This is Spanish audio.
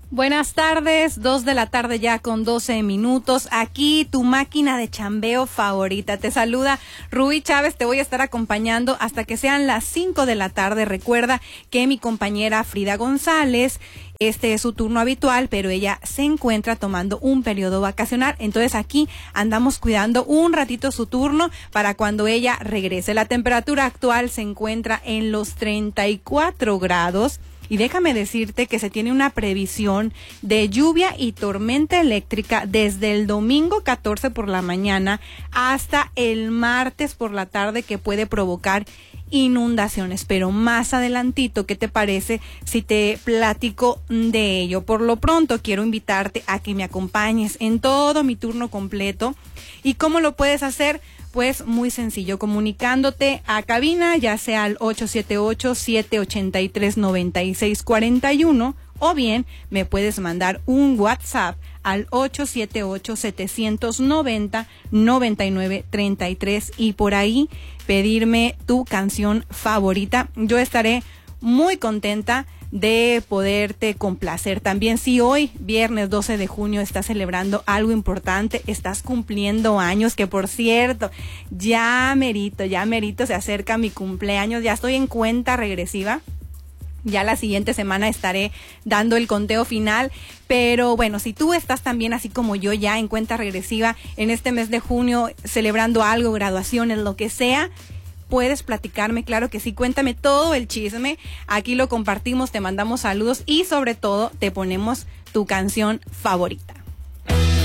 Buenas tardes, 2 de la tarde ya con 12 minutos. Aquí tu máquina de chambeo favorita. Te saluda Rubí Chávez. Te voy a estar acompañando hasta que sean las 5 de la tarde. Recuerda que mi compañera Frida González, este es su turno habitual, pero ella se encuentra tomando un periodo vacacional. Entonces aquí andamos cuidando un ratito su turno para cuando ella regrese. La temperatura actual se encuentra en los 34 grados. Y déjame decirte que se tiene una previsión de lluvia y tormenta eléctrica desde el domingo 14 por la mañana hasta el martes por la tarde, que puede provocar inundaciones. Pero más adelantito, ¿qué te parece si te platico de ello? Por lo pronto quiero invitarte a que me acompañes en todo mi turno completo. ¿Y cómo lo puedes hacer? Pues muy sencillo, comunicándote a cabina, ya sea al 878-783-9641, o bien me puedes mandar un WhatsApp al 878-790-9933 y por ahí pedirme tu canción favorita. Yo estaré muy contenta de poderte complacer. También si hoy, viernes 12 de junio, estás celebrando algo importante, estás cumpliendo años, que por cierto, ya merito, se acerca mi cumpleaños, ya estoy en cuenta regresiva. Ya la siguiente semana estaré dando el conteo final, pero bueno, si tú estás también así como yo ya en cuenta regresiva en este mes de junio, celebrando algo, graduaciones, lo que sea, puedes platicarme, claro que sí, cuéntame todo el chisme, aquí lo compartimos, te mandamos saludos y sobre todo te ponemos tu canción favorita.